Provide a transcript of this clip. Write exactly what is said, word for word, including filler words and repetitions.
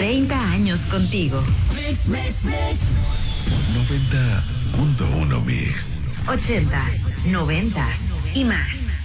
treinta años contigo. Mix, mix, mix. noventa punto uno Mix. ochentas, noventas y más.